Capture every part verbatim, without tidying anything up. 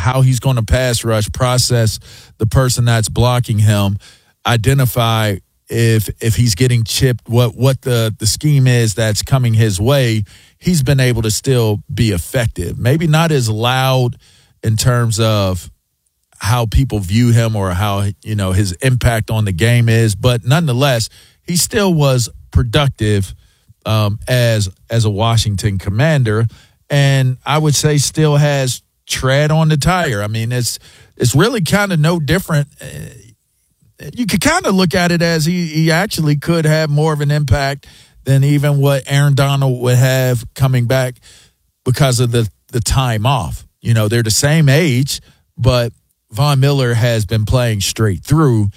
how he's going to pass rush, process the person that's blocking him, identify if if he's getting chipped, what what the, the scheme is that's coming his way. He's been able to still be effective. Maybe not as loud in terms of how people view him or how, you know, his impact on the game is, but nonetheless, he still was productive um, as as a Washington Commander, and I would say still has tread on the tire. I mean, it's it's really kind of no different. You could kind of look at it as he, he actually could have more of an impact than even what Aaron Donald would have coming back because of the, the time off. You know, they're the same age, but Von Miller has been playing straight through.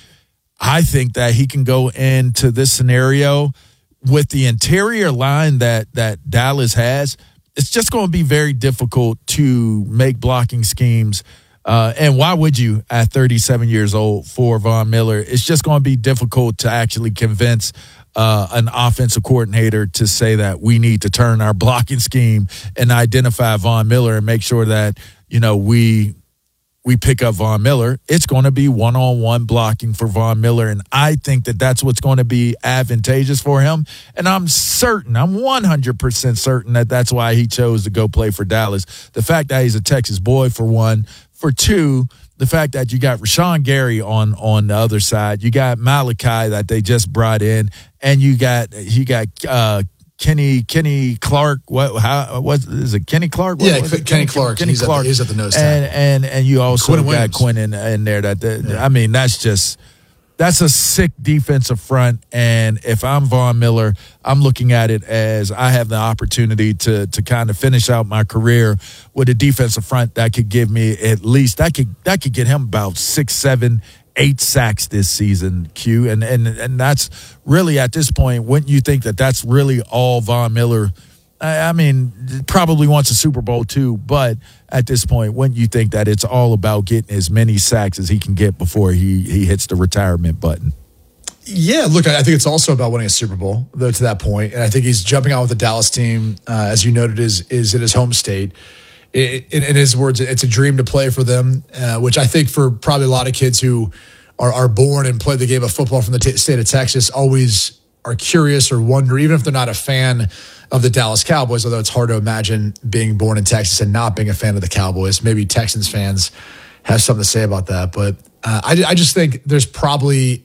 I think that he can go into this scenario with the interior line that, that Dallas has. It's just going to be very difficult to make blocking schemes. Uh, and why would you at thirty-seven years old for Von Miller? It's just going to be difficult to actually convince uh, an offensive coordinator to say that we need to turn our blocking scheme and identify Von Miller and make sure that, you know, we we pick up Von Miller. It's going to be one-on-one blocking for Von Miller, and I think that that's what's going to be advantageous for him. And I'm certain, I'm one hundred percent certain that that's why he chose to go play for Dallas. The fact that he's a Texas boy, for one. For two, the fact that you got Rashawn Gary on on the other side, you got Malachi that they just brought in, and you got you got uh, Kenny Kenny Clark. What how what is it? Kenny Clark? What, yeah, Kenny, Kenny Clark. Kenny he's, Clark. At the, he's at the nose tackle. And and and you also Quinn got Williams. Quinn in, in there. That the, yeah. I mean, that's just. That's a sick defensive front, and if I'm Von Miller, I'm looking at it as I have the opportunity to to kind of finish out my career with a defensive front that could give me at least that could that could get him about six, seven, eight sacks this season. Q, and and and that's really at this point. Wouldn't you think that that's really all Von Miller? I mean, probably wants a Super Bowl too, but at this point, wouldn't you think that it's all about getting as many sacks as he can get before he, he hits the retirement button? Yeah, look, I think it's also about winning a Super Bowl, though, to that point. And I think he's jumping out with the Dallas team, uh, as you noted, is is in his home state. In, in his words, it's a dream to play for them, uh, which I think for probably a lot of kids who are, are born and play the game of football from the t- state of Texas always are curious or wonder, even if they're not a fan of the Dallas Cowboys, although it's hard to imagine being born in Texas and not being a fan of the Cowboys. Maybe Texans fans have something to say about that. But uh, I, I just think there's probably,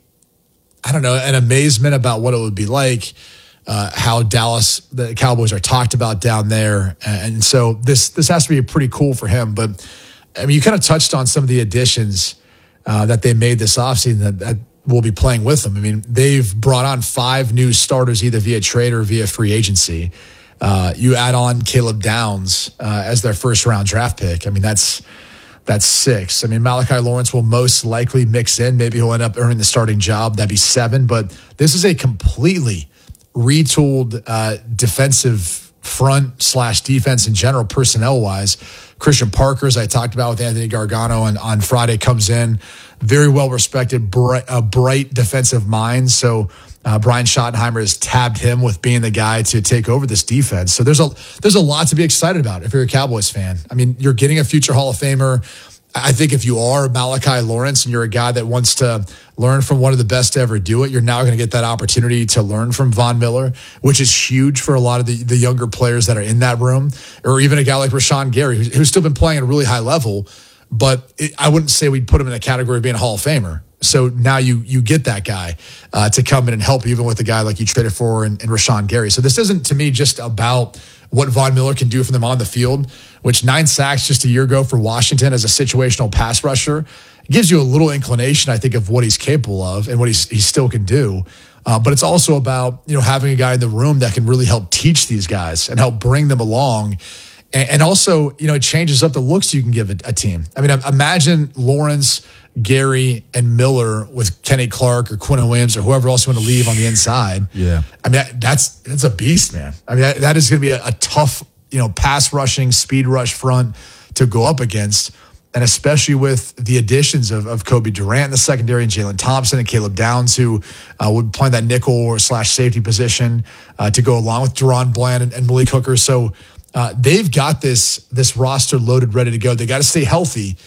I don't know, an amazement about what it would be like, uh, how Dallas, the Cowboys are talked about down there. And so this this has to be pretty cool for him. But, I mean, you kind of touched on some of the additions uh, that they made this offseason that, that will be playing with them. I mean, they've brought on five new starters either via trade or via free agency. Uh, you add on Caleb Downs uh, as their first round draft pick. I mean, that's that's six. I mean, Malachi Lawrence will most likely mix in. Maybe he'll end up earning the starting job. That'd be seven. But this is a completely retooled uh, defensive front slash defense in general, personnel wise. Christian Parker, as I talked about with Anthony Gargano on, on Friday, comes in. Very well respected, bright, a bright defensive mind. So uh, Brian Schottenheimer has tabbed him with being the guy to take over this defense. So there's a there's a lot to be excited about if you're a Cowboys fan. I mean, you're getting a future Hall of Famer. I think if you are Malachi Lawrence and you're a guy that wants to learn from one of the best to ever do it, you're now going to get that opportunity to learn from Von Miller, which is huge for a lot of the, the younger players that are in that room, or even a guy like Rashawn Gary, who's, who's still been playing at a really high level. But it, I wouldn't say we'd put him in the category of being a Hall of Famer. So now you you get that guy uh, to come in and help, even with a guy like you traded for and, and Rashawn Gary. So this isn't, to me, just about what Von Miller can do for them on the field, which nine sacks just a year ago for Washington as a situational pass rusher gives you a little inclination, I think, of what he's capable of and what he's, he still can do. Uh, but it's also about, you know, having a guy in the room that can really help teach these guys and help bring them along. And, and also, you know, it changes up the looks you can give a, a team. I mean, imagine Lawrence, Gary, and Miller with Kenny Clark or Quinn Williams or whoever else you want to leave on the inside. Yeah. I mean, that, that's that's a beast, man. I mean, that, that is going to be a, a tough, you know, pass rushing, speed rush front to go up against. And especially with the additions of, of Kobe Durant in the secondary and Jalen Thompson and Caleb Downs, who uh, would play that nickel or slash safety position uh, to go along with Deron Bland and, and Malik Hooker. So uh, they've got this this roster loaded, ready to go. They got to stay healthy.